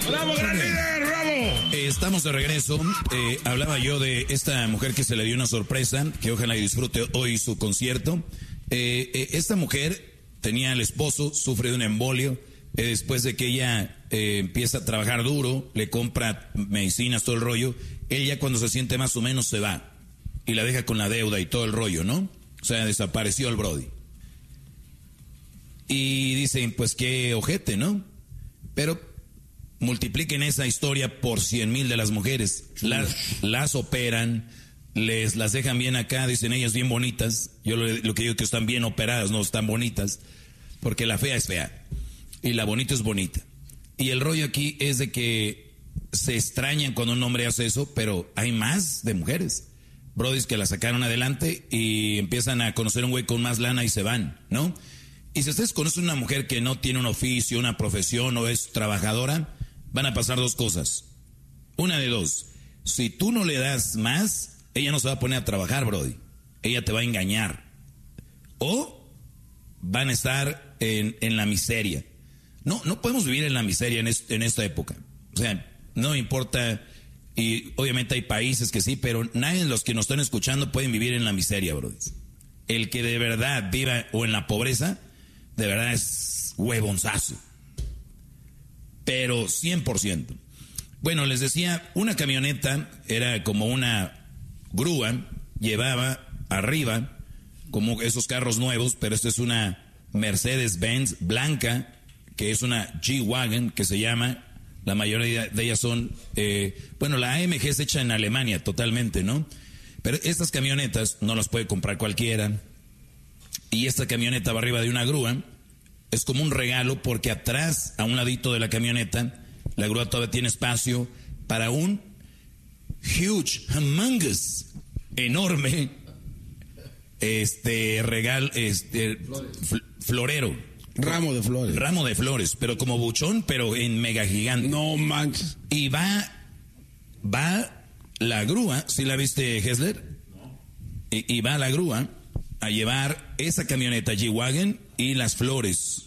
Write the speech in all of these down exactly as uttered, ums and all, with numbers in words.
¡Bravo, gran líder! ¡Bravo! Eh, estamos de regreso. Eh, hablaba yo de esta mujer que se le dio una sorpresa, que ojalá disfrute hoy su concierto. Eh, eh, esta mujer tenía al esposo, sufre de un embolio. Eh, después de que ella eh, empieza a trabajar duro, le compra medicinas, todo el rollo, ella cuando se siente más o menos se va y la deja con la deuda y todo el rollo, ¿no? O sea, desapareció el brody. Y dicen, pues qué ojete, ¿no? Pero multipliquen esa historia por cien mil de las mujeres. Las, las operan, les las dejan bien acá, dicen ellas bien bonitas. Yo lo, lo que digo es que están bien operadas, no están bonitas, porque la fea es fea. Y la bonita es bonita. Y el rollo aquí es de que se extrañan cuando un hombre hace eso, pero hay más de mujeres. Brodis que la sacaron adelante y empiezan a conocer a un güey con más lana y se van, ¿no? Y si ustedes conocen una mujer que no tiene un oficio, una profesión o es trabajadora, van a pasar dos cosas. Una de dos. Si tú no le das más, ella no se va a poner a trabajar, Brody. Ella te va a engañar. O van a estar en, en la miseria. No, no podemos vivir en la miseria en, es, en esta época. O sea, no importa, y obviamente hay países que sí, pero nadie de los que nos están escuchando pueden vivir en la miseria, bro. El que de verdad viva o en la pobreza, de verdad es huevonzazo. Pero cien por ciento. Bueno, les decía, una camioneta era como una grúa, llevaba arriba, como esos carros nuevos, pero esta es una Mercedes-Benz blanca, que es una G-Wagon, que se llama, la mayoría de ellas son, eh, bueno, la A M G es hecha en Alemania totalmente, ¿no? Pero estas camionetas no las puede comprar cualquiera, y esta camioneta va arriba de una grúa, es como un regalo porque atrás, a un ladito de la camioneta, la grúa todavía tiene espacio para un huge, humongous, enorme, este, regalo, este, florero. Ramo de flores. Ramo de flores, pero como buchón, pero en mega gigante. No manches. Y va, va la grúa, ¿sí la viste, Hessler? No. Y, y va la grúa a llevar esa camioneta G-Wagon y las flores.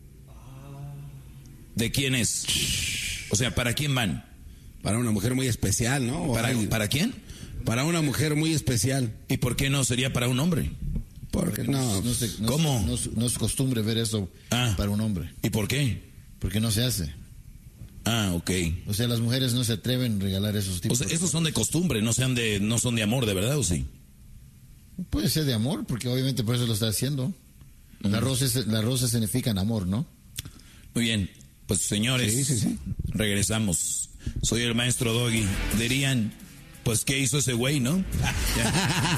¿De quién es? O sea, ¿para quién van? Para una mujer muy especial, ¿no? ¿Para, Ay, ¿para quién? Para una mujer muy especial. ¿Y por qué no sería para un hombre? Porque no, no, se, no ¿Cómo? No, no es costumbre ver eso ah, para un hombre. ¿Y por qué? Porque no se hace. Ah, ok. O sea, las mujeres no se atreven a regalar esos tipos. O sea, esos son de costumbre, no sean de, no son de amor, ¿de verdad o sí? Puede ser de amor, porque obviamente por eso lo está haciendo. Mm. Las rosas, las rosas significan amor, ¿no? Muy bien, pues señores, sí, sí, sí. regresamos. Soy el maestro Doggy. Dirían, pues ¿qué hizo ese güey, no?